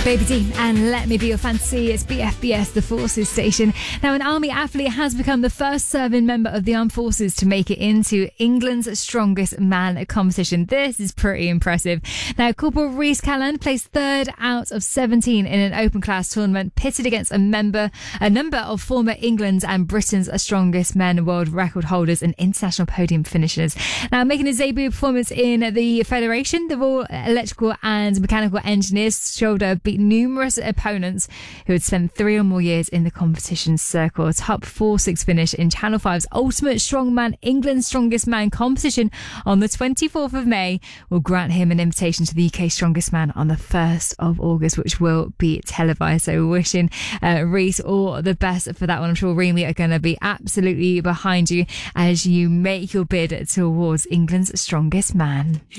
Baby D and Let Me Be Your Fantasy. It's BFBS, the Forces station. Now, an army athlete has become the first serving member of the armed forces to make it into England's Strongest Man competition. This is pretty impressive. Now, Corporal Reece Calland placed third out of 17 in an open class tournament, pitted against a number of former England's and Britain's Strongest Men world record holders and international podium finishers. Now, making his debut performance in the Federation, the Royal Electrical and Mechanical Engineers shoulder beat numerous opponents who had spent 3 or more years in the competition circle. A top 4-6 finish in Channel 5's Ultimate Strongman England's Strongest Man competition on the 24th of May will grant him an invitation to the UK Strongest Man on the 1st of August, which will be televised. So wishing Reece all the best for that one. I'm sure Remy are going to be absolutely behind you as you make your bid towards England's Strongest Man.